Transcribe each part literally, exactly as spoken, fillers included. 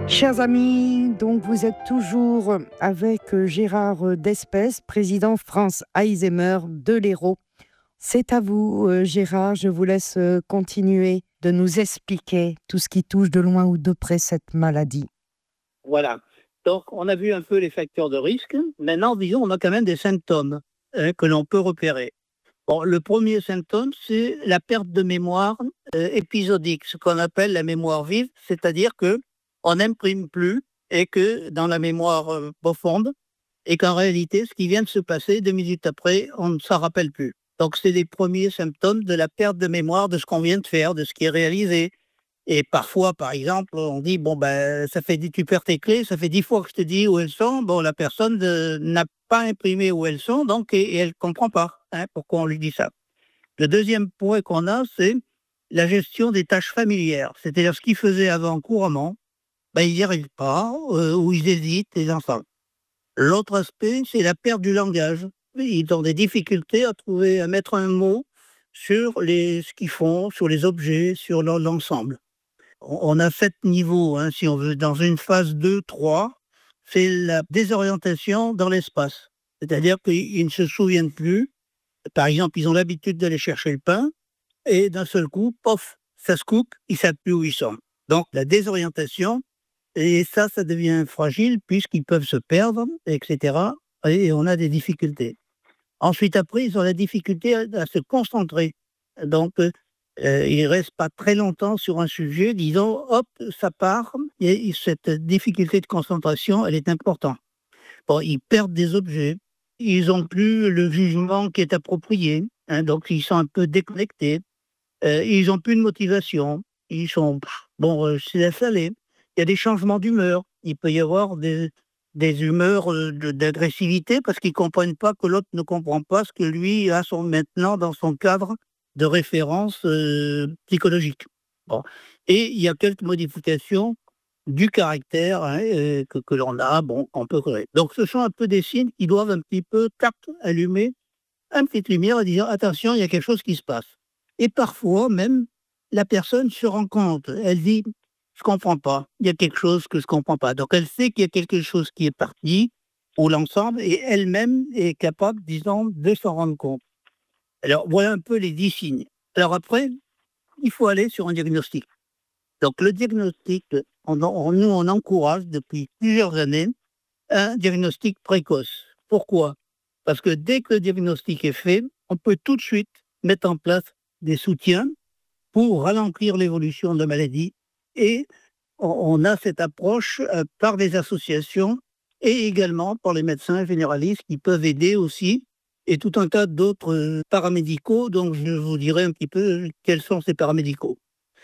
Chers amis, donc vous êtes toujours avec Gérard Despès, président France Alzheimer de l'Hérault. C'est à vous, euh, Gérard, je vous laisse euh, continuer de nous expliquer tout ce qui touche de loin ou de près cette maladie. Voilà. Donc, on a vu un peu les facteurs de risque. Maintenant, disons, on a quand même des symptômes hein, que l'on peut repérer. Bon, le premier symptôme, c'est la perte de mémoire euh, épisodique, ce qu'on appelle la mémoire vive, c'est-à-dire que on n'imprime plus et que dans la mémoire euh, profonde, et qu'en réalité, ce qui vient de se passer deux minutes après, on ne s'en rappelle plus. Donc, c'est les premiers symptômes de la perte de mémoire de ce qu'on vient de faire, de ce qui est réalisé. Et parfois, par exemple, on dit, bon, ben, ça fait, dix- tu perds tes clés, ça fait dix fois que je te dis où elles sont. Bon, la personne euh, n'a pas imprimé où elles sont, donc, et, et elle ne comprend pas hein, pourquoi on lui dit ça. Le deuxième point qu'on a, c'est la gestion des tâches familières. C'est-à-dire ce qu'ils faisaient avant couramment, ben, ils n'y arrivent pas, euh, ou ils hésitent, les enfants. L'autre aspect, c'est la perte du langage. Ils ont des difficultés à trouver, à mettre un mot sur les, ce qu'ils font, sur les objets, sur l'en- l'ensemble. On on a sept niveaux, hein, si on veut. Dans une phase deux, trois, c'est la désorientation dans l'espace. C'est-à-dire qu'ils ne se souviennent plus. Par exemple, ils ont l'habitude d'aller chercher le pain et d'un seul coup, pof, ça se coupe, ils ne savent plus où ils sont. Donc, la désorientation, et ça, ça devient fragile puisqu'ils peuvent se perdre, et cetera. Et on a des difficultés. Ensuite, après, ils ont la difficulté à, à se concentrer. Donc, euh, euh, ils ne restent pas très longtemps sur un sujet, disons, hop, ça part, et cette difficulté de concentration, elle est importante. Bon, ils perdent des objets, ils n'ont plus le jugement qui est approprié, hein, donc ils sont un peu déconnectés, euh, ils n'ont plus de motivation, ils sont, pff, bon, euh, c'est laisse aller. Il y a des changements d'humeur, il peut y avoir des, des humeurs euh, de- d'agressivité parce qu'ils ne comprennent pas que l'autre ne comprend pas ce que lui a son, maintenant dans son cadre de référence euh, psychologique. Bon. Et il y a quelques modifications du caractère hein, euh, que, que l'on a, bon, qu'on peut créer. Donc ce sont un peu des signes qui doivent un petit peu tac, allumer une petite lumière en disant attention, il y a quelque chose qui se passe. Et parfois même, la personne se rend compte, elle dit je comprends pas, il y a quelque chose que je comprends pas. Donc elle sait qu'il y a quelque chose qui est parti, ou l'ensemble, et elle-même est capable, disons, de s'en rendre compte. Alors voilà un peu les dix signes. Alors après, il faut aller sur un diagnostic. Donc le diagnostic, on, on- nous on encourage depuis plusieurs années un diagnostic précoce. Pourquoi? Parce que dès que le diagnostic est fait, on peut tout de suite mettre en place des soutiens pour ralentir l'évolution de la maladie et on, on a cette approche euh, par des associations et également par les médecins généralistes qui peuvent aider aussi et tout un tas d'autres euh, paramédicaux. Donc je vous dirai un petit peu quels sont ces paramédicaux.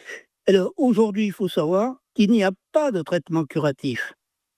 Alors aujourd'hui, il faut savoir qu'il n'y a pas de traitement curatif.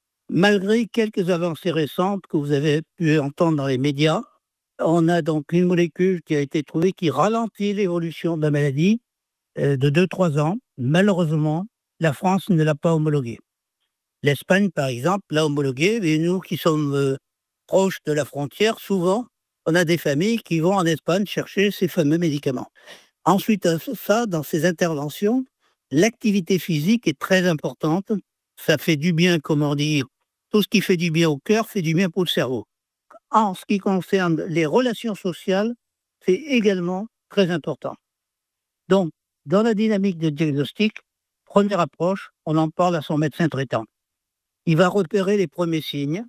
Malgré quelques avancées récentes que vous avez pu entendre dans les médias, on a donc une molécule qui a été trouvée qui ralentit l'évolution de la maladie euh, de deux trois ans. Malheureusement, la France ne l'a pas homologuée. L'Espagne, par exemple, l'a homologuée, et nous qui sommes euh, proches de la frontière, souvent, on a des familles qui vont en Espagne chercher ces fameux médicaments. Ensuite à ça, dans ces interventions, l'activité physique est très importante. Ça fait du bien, comment dire, tout ce qui fait du bien au cœur fait du bien pour le cerveau. En ce qui concerne les relations sociales, c'est également très important. Donc, dans la dynamique de diagnostic, première approche, on en parle à son médecin traitant. Il va repérer les premiers signes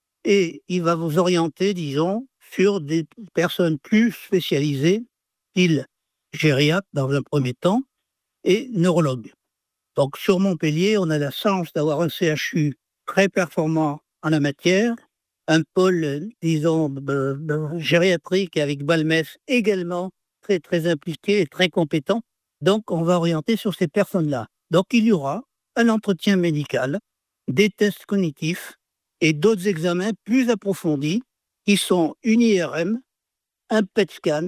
et il va vous orienter, disons, sur des personnes plus spécialisées, style gériatre dans un premier temps, et neurologue. Donc sur Montpellier, on a la chance d'avoir un C H U très performant en la matière, un pôle, euh, disons, de, de gériatrique avec Balmès également très très impliqué et très compétent. Donc on va orienter sur ces personnes-là. Donc il y aura un entretien médical, des tests cognitifs et d'autres examens plus approfondis qui sont une I R M, un P E T scan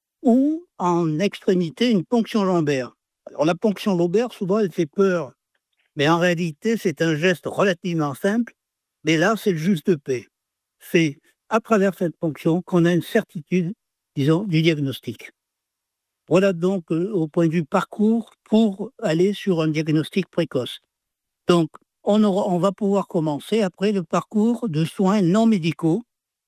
ou en extrémité une ponction lombaire. Alors la ponction lombaire, souvent, elle fait peur, mais en réalité, c'est un geste relativement simple, mais là, c'est le juste de paix. C'est à travers cette ponction qu'on a une certitude, disons, du diagnostic. Voilà donc euh, au point de vue parcours pour aller sur un diagnostic précoce. Donc, on, aura, on va pouvoir commencer après le parcours de soins non médicaux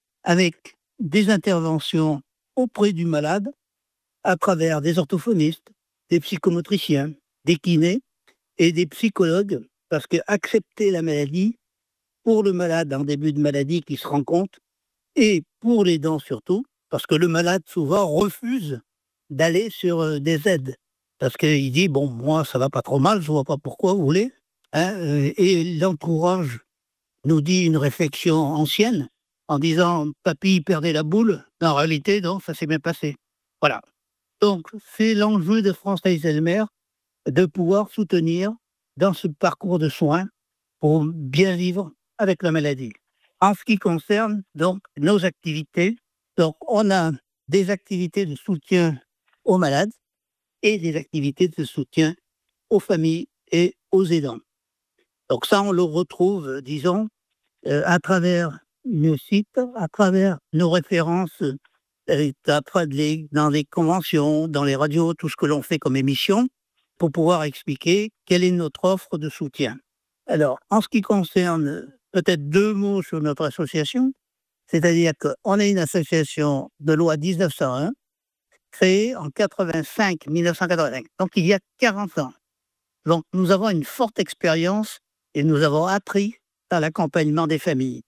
avec des interventions auprès du malade à travers des orthophonistes, des psychomotriciens, des kinés et des psychologues, parce que accepter la maladie pour le malade en début de maladie qui se rend compte, et pour les dents surtout, parce que le malade souvent refuse d'aller sur euh, des aides, parce qu'il dit, bon, moi ça va pas trop mal, je vois pas pourquoi vous voulez, hein, euh, et l'entourage nous dit une réflexion ancienne, en disant, papy perdait la boule, en réalité, non, ça s'est bien passé. Voilà. Donc, c'est l'enjeu de France Alzheimer de pouvoir soutenir dans ce parcours de soins pour bien vivre avec la maladie. En ce qui concerne donc nos activités, donc on a des activités de soutien aux malades et des activités de soutien aux familles et aux aidants. Donc ça, on le retrouve, disons, euh, à travers le site, à travers nos références, euh, après les, dans les conventions, dans les radios, tout ce que l'on fait comme émission, pour pouvoir expliquer quelle est notre offre de soutien. Alors, en ce qui concerne peut-être deux mots sur notre association, c'est-à-dire qu'on est une association de loi dix-neuf cent un, créée en quatre-vingt-cinq, mille neuf cent quatre-vingt-cinq, donc il y a quarante ans. Donc, nous avons une forte expérience et nous avons appris à l'accompagnement des familles.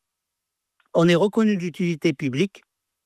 On est reconnu d'utilité publique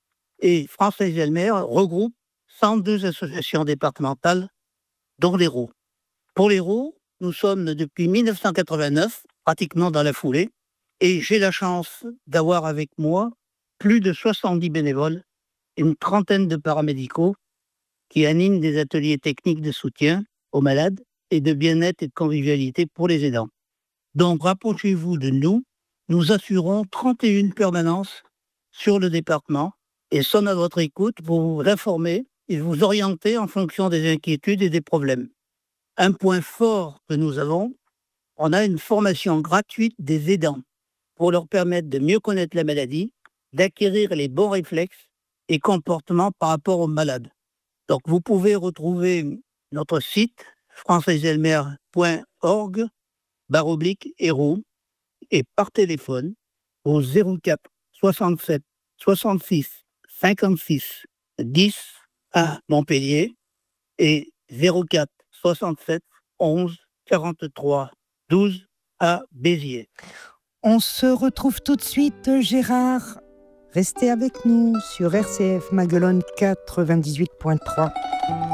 et France Alzheimer regroupe cent deux associations départementales, dont l'Hérault. Pour l'Hérault, nous sommes depuis mille neuf cent quatre-vingt-neuf, pratiquement dans la foulée, et j'ai la chance d'avoir avec moi plus de soixante-dix bénévoles et une trentaine de paramédicaux qui animent des ateliers techniques de soutien aux malades et de bien-être et de convivialité pour les aidants. Donc, rapprochez-vous de nous. Nous assurons trente et une permanences sur le département et sommes à votre écoute pour vous informer et vous orienter en fonction des inquiétudes et des problèmes. Un point fort que nous avons, on a une formation gratuite des aidants pour leur permettre de mieux connaître la maladie, d'acquérir les bons réflexes et comportements par rapport aux malades. Donc, vous pouvez retrouver notre site france alzheimer point org barre oblique héros et par téléphone au zéro quatre soixante-sept soixante-six cinquante-six dix à Montpellier et zéro quatre soixante-sept onze quarante-trois douze à Béziers. On se retrouve tout de suite, Gérard. Restez avec nous sur R C F Maguelone quatre-vingt-dix-huit point trois.